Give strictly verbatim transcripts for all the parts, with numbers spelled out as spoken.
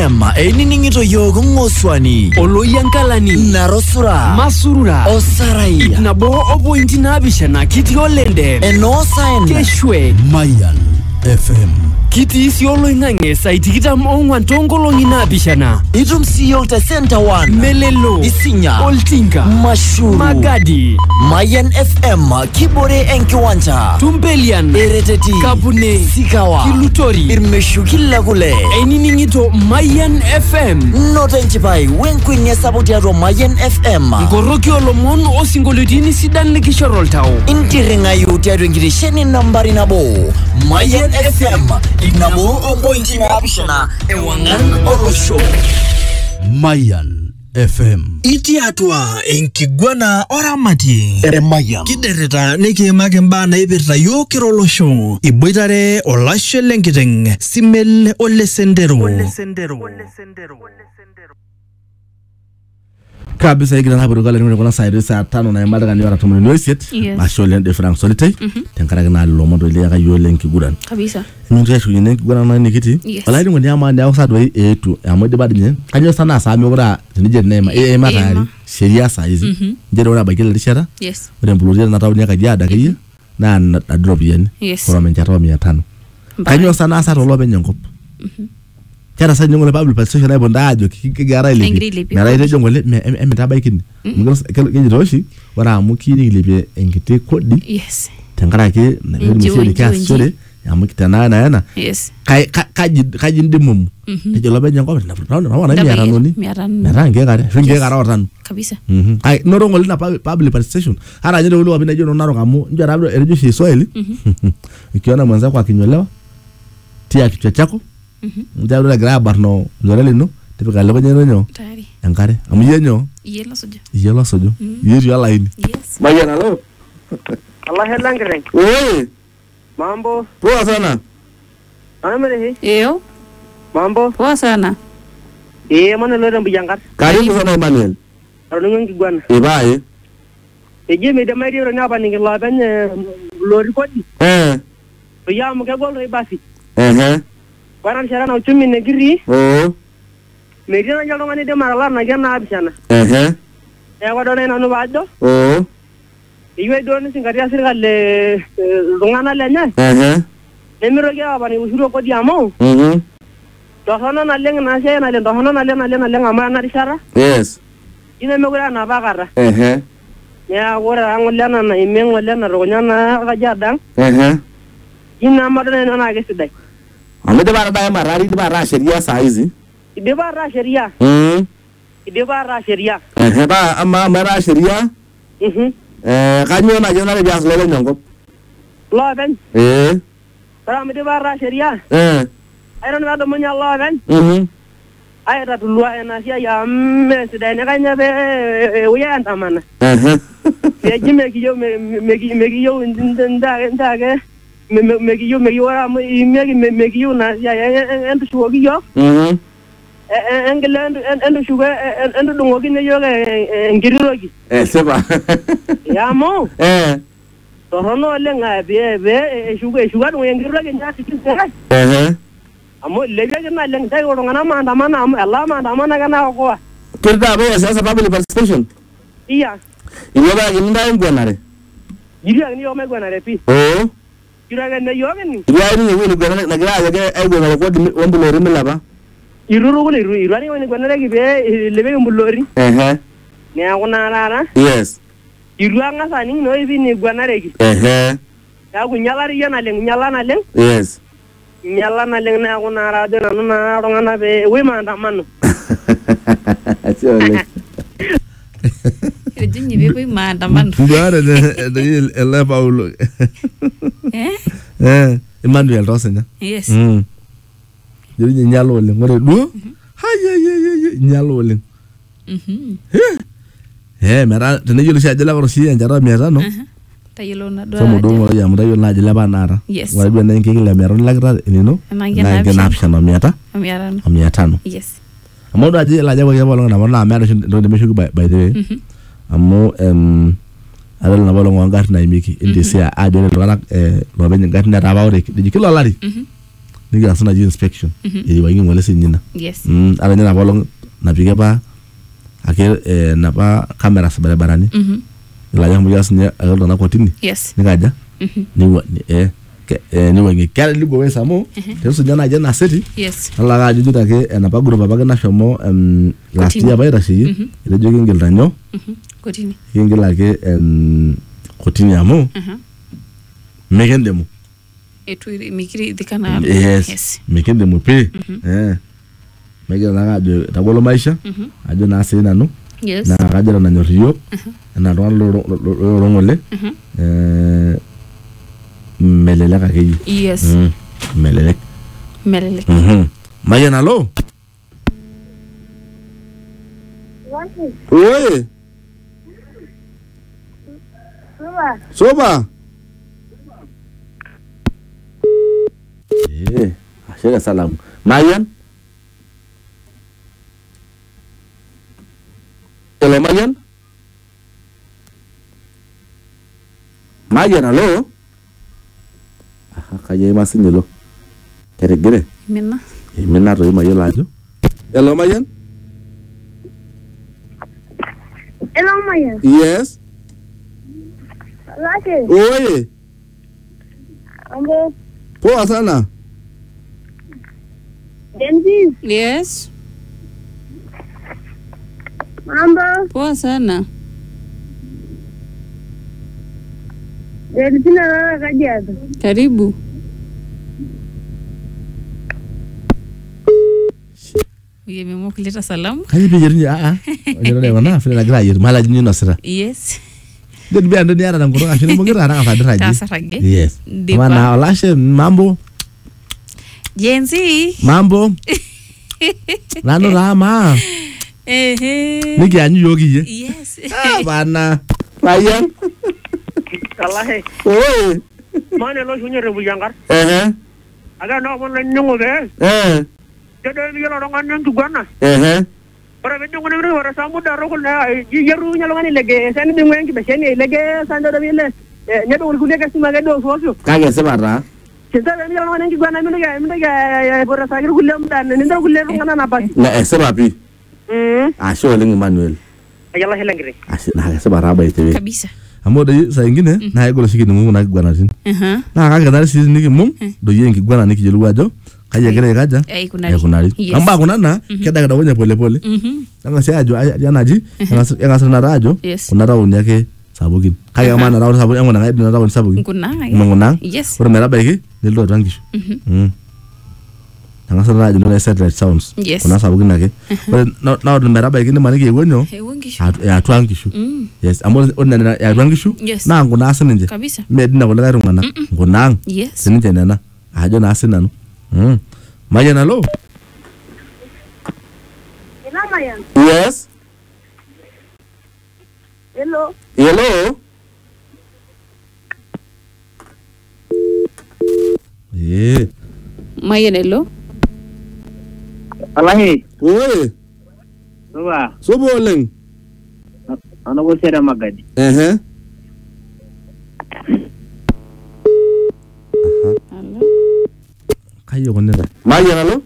M einining'ito yiok ng'oswani Oloyangalani Narosura Masurura Osarai nabo opointi naapishana kitii olende Enoosaen Keshwe Mayan F M kitii sii oloing'ang'e saai tikitam ong'wan toonkolong'i naapishana itum sii yiok te Center One Melelo Isinya Oltinga Mashuru Magadi Mayan F M kibore enkiwanja Tumbelian Ereteti Kapune Sikawa Kilutori Irmeshu kila kule einining'ito Mayan F M noto enchipai wenkwenia sapuk tiatua Mayan F M nkoroki olomon osinkolioitin sidan likishoro oltau intirring'ayu tiatua enkitesheni nambari nabo Mayan F M inabo ompointi naapishana ewang'an olosho Mayan F M Itii atua enkiguana oramati Mayan kiderita nikiimaki mbaa naipirta yiok kira olosho iboitare olashe lenkiteng Simel Ole Sendero kabisa ikira hapo kale ni kuna saa saa tano na mada ni wara tumu ni oisiet mashole de Frank Solitei tenkaraki na lomondo ile yaka yole nkiguran kabisa ninje shu ne nkiguran na nikiti wala ni ngoni ama ndia usado etu amode badinye kanyo sana saa mi ora tinije nema e matari sheria saa hizi njere ora bagile lishara yes ore mbuluria na tauni yaka jada kai na na drop yen kwa menjata mia tano kanyo sana saa tolo benye nkop Kera sa nyongole public participation na bonda ajo kigara ile. Mara ile jongole me tabaikini. Ngos kejitoshi wana amukiri ile enkite kodi. Yes. Tangara ke na ile kasi sore amukitana na yana. Yes. Kai kaji kaji ndimum. Ejolo benye ngoma na na wana mia tano ni. Mara ngegare, finge gara watano. Kabisa. Mhm. Kai norongole na public participation. Hara nyele ule wabina jono naro kamu njara abdo erejushi Swahili. Ukiona mwanzako akinyolewa tia kichwa chako. Nja ule grabar no zorele no tipika lebo nyenyo nyo tayari yankare amuyenyo yelo sojo yelo sojo yiri ala ini yes Mayan alo Allah helangren eh mambo poa sana amere he eo mambo poa sana eh mana lo rambu jangar karibu sana Emmanuel arungu ngigwana e bae e jeme de mari ro nyaba ningi la ben lori kodi eh ya mu ke gol re basi eh eh Waran sharana uchumi negiri oh medina jalo ngani de marala na gena abishana eh eh e wadone nanu bado oh iwe doni singaria sirgale rungana lenya eh eh emiro ya bani usuro kodi amo mhm dohono na lenga na she na le dohono na le na le na le ngama na rishara yes ine megura na bagara eh eh ya wora angolana na imengo lena rogonyana kajadang eh eh ina madone na na gesidai amede bara dai marari de bara sheria saa hizi ide bara sheria mhm ide bara sheria eh ba ama mara sheria mhm eh kanyo na jona le bias lele nyongo lo ben eh para ide bara sheria eh ayron wado munya lo ben mhm ay ta tulwa ena sia ya me sidai ne kanya be uya antamana eh ya jime ki yo me me ki yo nda nda ke me me ki yo me yo ra me me me ki yo na ya endu shugo ki yo mhm eh england endu shugo endu dungo ki ne yo ngiriro ki eh seba ya mo eh to hono le nga be be shugo shugo dungo ngiriro ki nyati ki se eh amo le ga na le ngai ro ngana ma ndama na Allah ma ndama na kana ko kirda be sasa public participation iya iloba yinda ngwanare yiri ni yo me gwanare pi oh Kiraga na yogani. Kiraga ni wini gwana na kiraga ke ai gwana ko wambulori milaba. Iruru gule iru irani wini gwana lagi be lebe mbulori. Eh eh. Ne akuna rara. Yes. Iru anga sani no ibi ni gwana lagi. Eh eh. Ya kunyala ri yana leng nyala na leng. Yes. Nyala na leng na akuna rara de na na rongana be we manda manu. Achole. Ejinyi bebe maandamano. Ngara de ele Paulo. Eh? Eh, Emmanuel Rosenya. Yes. Mm. Jeri nyalo le ngore du. Haye ye ye nyalo le. Mhm. Eh. Eh, mera tene yulu sha jela ko si njara mera no. Mhm. Tayilo na do. Somo do mo ya mo dayo na jela ba nara. Yes. Wa bi na ngi le mera lagra ni no. Na ngena option no miata. Amiara no. Amiata no. Yes. Amo da jela jago ya bolong na mo na mera do de meshu by the way. Mhm. Amo em ala na bolong wangat na imiki indi sia a de lo na eh lo ben ngat na rabaw de di kilo lari. Mhm. nikias naji inspection eyiwaki ng'ole sinyina Yes. mm ala nyana bolong napike pa ake eh, napa cameras barabarani Mhm. ila yang mujas nya agalo na kotini Yes. nikaja Mhm. ni wa ni eh ke- eh, ni wangi kale libo we samo tesu jana jana seti Yes. ala ga juju take enapa group apa kana shomo em last Kotini. year ba irashi Mhm. ile jogi ngil tanyo Mhm. Kotini. ngil ake em kotini amu Mhm. mekendemu Etu mikiri dikana. yes, Yes. mekendemu pe eh megera na ajo tagolo maisha Mhm. ajo na sina no Yes. na kajira na nyorio na ron lo ngole Mhm. eh melelek akeyie Yes. Mm, melelek Melelek. mhm Mayan alo oye soba eh ashega salamu Mayan hello Mayan Mayan alo aha kaje masinyelo keregere Minna. Imena to mayo lajo hello Mayan Hello, Maya. yes Lake. oye Ambo. poa sana Denzi. Yes. Mambo. Poa sana. Denzi na lala Kajiado. Karibu. Uye memo kuleta salamu. kaje pijerini a a ndio ndio na fina gra yir mala jinyo nasira Yes. ndio bi ando ni ara ngoro afina mongira ara afadira ji Tasa range. yes Ndipa. mana olashe mambo Jenzi. mambo nano rama Ehe. niki anyu yogi ye Yes. ah bana Mayan Kalahe. oye Mane lo shunye rebu yangar. eh Aga no mon nyungu be. eh Jado ni yalo rongan nang tugana. eh Ora be nyungu ni ora samu daro ko na yeru nyalo ngani lege sen bi ngwen ki be sen lege sando do bile. Ne do ko lege sima ga do so. kage sebara Kita ni yalo ngani gwana mi lege mi lege ora sa giru kulle mdan ni ndaro kulle ngana na pa. na eh sebapi Mm. ah sho lengi Manuel Ayala helangre. ah na sebara ba itewe Kabisa. amo de sa ingine na egolo shiki ni na gwana tin Aha. na kaga na si niki mum do yengi gwana niki jelu wajo kaje gere kaja Ai kunari. ya kunari Yes. amba kunana keda kada wonya pole pole Mhm. anga si ajo yana ji anga sana rajo Yes. kuna rawo nyake sabukin kaya mana rawo sabu anga na na rawo sabukin Kuna. manguna Yes. ora mera baiki nilo rangisho Mhm. mm anga sana rajo no satellite sounds Yes. kuna sabukin nake ora na na ora mera baiki ni manike wonyo He wongisho. ya twangisho Mm. yes amo onna ya twangisho Yes. na nguna asinje Kabisa. medina kula rungana ngunang Yes. sininje nena ajo na asinanu mm Mayan alo Ina Maya. yes Hello. hello eh Mayenelo. Alahi. oye Tuwa. sobo leng Ana go sera magadi. eh Hello. kayo konera Mayan alo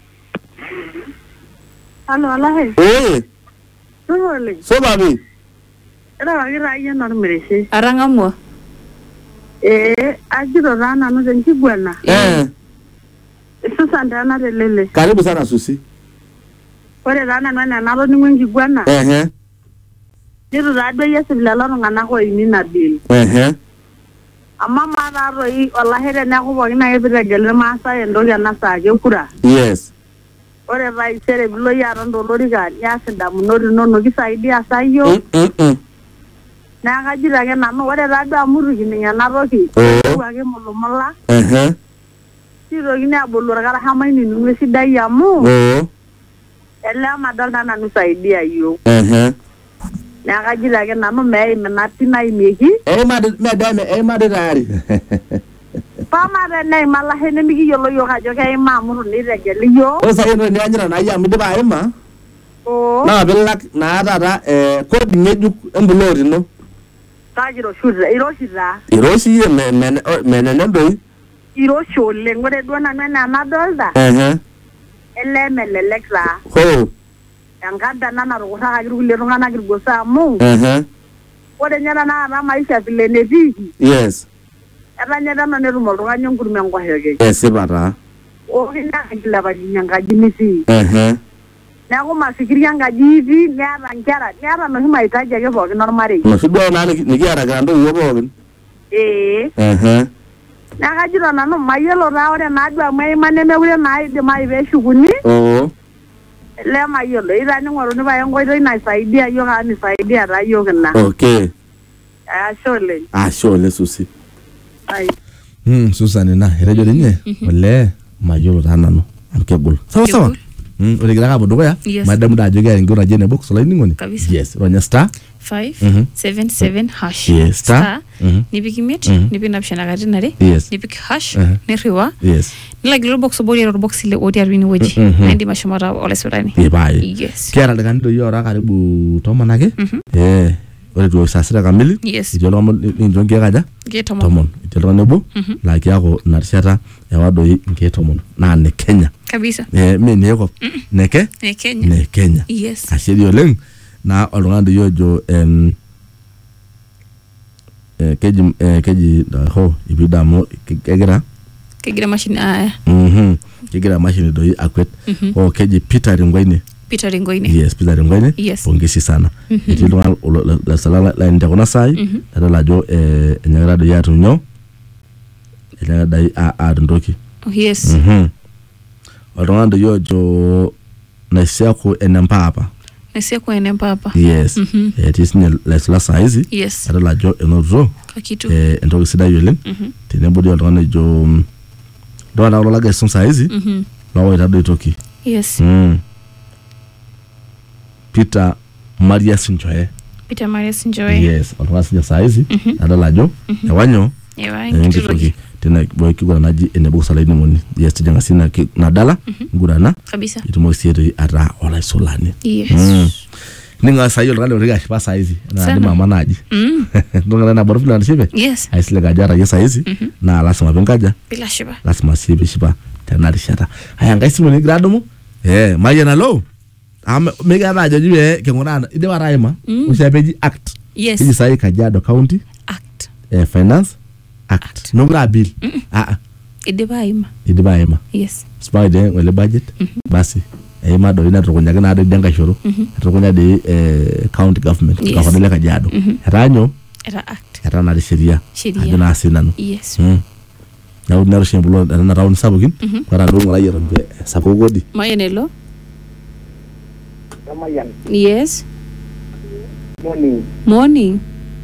Halo alahi. oye Tuwa le. soba bi Era gira iya nor merese. Arangamwa. Eh, ajiro rana no zenki bwana. eh Sasa ndana lele. karibu sana Susi Ore rana nana nalo ni mwengi bwana. eh Jiro rado yesu lalo ngana ko ini na bil. eh Amma mara roi wallahi re na ko wagina ebira gele ma sa endo ya na sa je kura. yes Ore vai sere bilo ya rondo lori ga ya senda munori no no gisaidia sayo. mm mm mm Na ga jira ge na no ore rado amuru gini ya na roki. Oh. Wage molomola. eh Jiro gini abulura gara hama ini nume sidai ya mu. oh Ele amadal na na nusaidia yo. eh Na ga jira ge na no me na tina imeki. eh ma de me da me eh ma de rari Pama re nei mala hene migi yolo yo ga jo ke mamuru ni regeli yo. o sa yeno ni anyira na ya mi de ba ema O na belak na dada eh ko ngeju embulori no tajiro shura iro shira. irosi ye me me me ne ndo iroshi oleng ore duo nanu enaa enadolta ehe ele melelek taa ho enkada ena natukurrakaki irkulie tung'anak irgosa amu ehe ore nye tanakata maisha vile netiiki yes etaa nye tena netum oltung'ani enkurma enkoshoke esipa taa okinyaka nkilepatinye enkaji nitii ehe neeku masikiria enkaji itii neeta nkera neeta noshi mahitaji ake pookin ormarei noshi duo naa nikiata kira ntoiwuo pookin ee ehe neeku kajito nanu mayiolo taa ore naaduo amu eima nemekure naa idimayu peeshukuni oo le mayiolo ita ning'oruni pae enkoitoi naisaidia yiok aa nisaidia taa yiok ina okay ashe oleng ashe oleng Susi ai mm Susan ina etejo ninye ole mayiolo taa nanu amu kegol sawa sawa mm ore kira kapo dukuya madamu da ajo keeta enkitok naji ene box olaining'oni yes ronya star five seven seven hash yes star nipik imiet nipik napishana katitin are yes nipik hash nirriwa yes nilagila orbox obo otii orbox ile otii atua inewueji naindim ashomo ata olaisotani ipae yes kiata iltung'ani doi ora karibu tomon ake eh ore tu saa sita kamili yes etii oltung'ani nincho nkiek aja nkiek tomon tomon etii oltung'ani obo laa kiaku ina rishata ewa doi nkiek tomon naa ne Kenya kabisa eh me nekop neke ne Kenya ne Kenya yes ashe doi oleng naa oltung'ani doi ojo em eh keji eh keji ho ibida amu kegira kegira mashini aya mhm kegira mashini doi akwet o keji Peter Ringwaine Peter Ringwaine yes Peter Ringwaine yes pongezi sana etii iltung'ana la sala la ndio kuna sai adol ajo eh enyakita doi atunyo enyakita doi atundoki yes mhm oltung'ani doi ojo naisiaku enempapa naisiaku enempapa yes etii sinye la saa hizi yes adol ajo enoto kakitu eh entoki sidai oleng tenebo doi oltung'ani ojo ndo na lola gaison saa hizi lawaita doi toki yes mm Peter Maria Sinjoe Peter Maria Sinjoe yes oltung'ani sinye saa hizi adol ajo ewanyo ewa nkitoki tena boy kigura naji ene box olaining'oni yes tijanga sina nadala ngurana kabisa itumo siete ata olaisolani yes ninga sayo oltung'ani otiga shipa saa hizi na mama naji ndongana na borofila nishipe yes aisile gajara ya saa hizi na lazima penkaja bila shiba lazima sibe shipa tena rishata haya ngaisimu ni gradumu eh mayana lo am mega rajo jibe kengona ide waraima ushapeji act yes hii sai Kajiado County act eh finance act no gra bill ah ide baima ide baima yes spider wele budget basi eh mado ina tukunyaka na ade denga shoro tukunya de eh county government kwa kwanele Kajiado ranyo era act era na sheria sheria na sinanu yes na unaro shembulo na round sabukin kwa ndo ngala yerombe sapogodi mayenelo Kamayan yes morning morning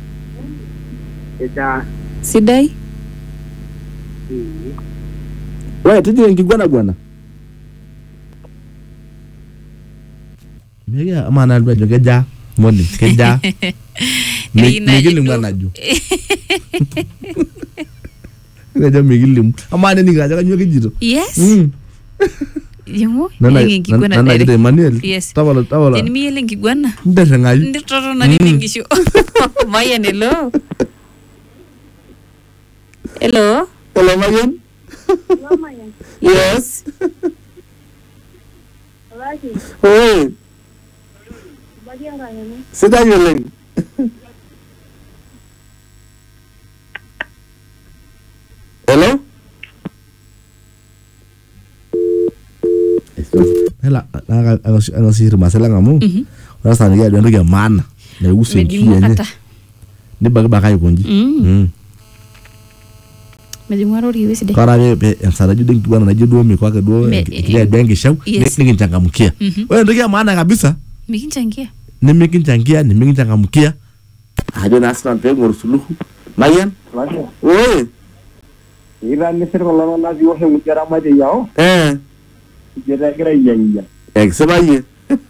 eta sidai wewe tuje ngigwana bwana mega amana alba jogeja morning keja migili mwana ju ngeja migili amana ni gaja kanyo kijito yes Yemo, ngi ngigwana nana nana Emmanuel yes tawala tawala teni miyele ngigwana ndere ngai nditoro na ningisho Mayan hello hello hello Mayan hello Mayan yes Alaki hey bagia ngane seda yoleng hello hela aga sihir masela ngamu rasa ni ya ndo ya maana na uso nkiyenye ni baga baga yukonji mm medimwaro riwe side kara be ensara jude ngibana na judo mi kwake duo kile bengi shau nikinchangamkia wewe ndio ya maana kabisa mikinchangia ni mikinchangia ni mikinchangamkia ajo na asante pengo suluhu Mayan wewe ira ni sir kolona na biyo he mutara maje yao eh jera gira yanya exabaye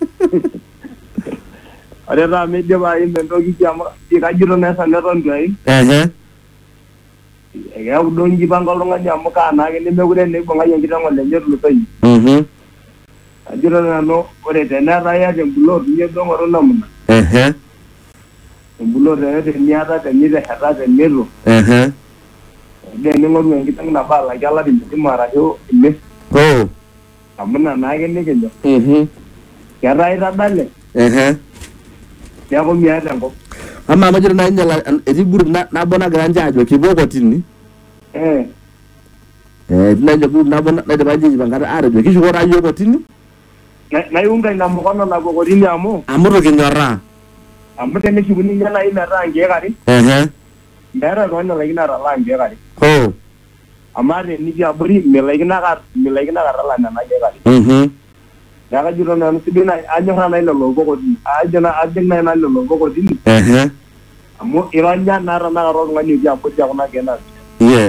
are ra me de ba in ndo gi jama ti ka jiro na sa neton gai eh eh ya udon ji bangal nga nyam ka na ge ni me gure ne bonga yang kita ngol njer lu tay mhm ajiro na no ore de na ra ya de bulo ni do ngoro nam eh bulo de de ni ara de ni de hara de nero eh de ningoru enkiteng nabo alaki olari mzima arashu ile Oh. amu ina naake nikinjo Mhm. ketaa itadale Ehe. neeku miata enkop Ama majira na inyala etii group na nabo nagira nje ajo kipuo kotini. eh Eh, tunaje group nabo naidipa nje ipangata atejo kishuko taa yiok kotini. na- naiunga ina mukono napuo kotini amu Amu tukinyorraa. amu teneshukuni ninye nai metaa nkeek are Ehe. meeta oltung'ani olaikino atalaa nkeek are Oh. amu ata enitii abori milaikino ake milaikino ake atalaa nena keek are Mhm. neeku kajito nanu sidai nai anyorraa nai lelo opuo kotini ajo na ajing nai nanu lelo opuo kotini Ehe. amu ironya naa tanakata oltung'ani otii abori tekuna keek naa Yes.